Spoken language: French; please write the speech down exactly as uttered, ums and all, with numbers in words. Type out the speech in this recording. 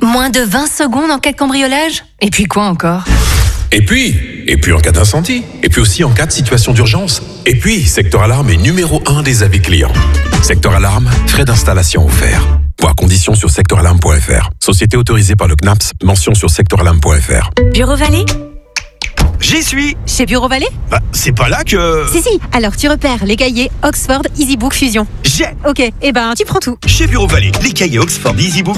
Moins de vingt secondes en cas de cambriolage? Et puis quoi encore? Et puis, et puis en cas d'incendie, et puis aussi en cas de situation d'urgence. Et puis, Secteur Alarme est numéro un des avis clients. Secteur Alarme, frais d'installation offerts. Voir conditions sur secteur alarme point f r. Société autorisée par le C N A P S, mention sur secteur alarme point f r. Bureau Vallée? J'y suis. Chez Bureau Vallée? Bah, c'est pas là que... Si, si. Alors, tu repères les cahiers Oxford EasyBook Fusion. J'ai. Ok, eh ben, tu prends tout. Chez Bureau Vallée, les cahiers Oxford EasyBook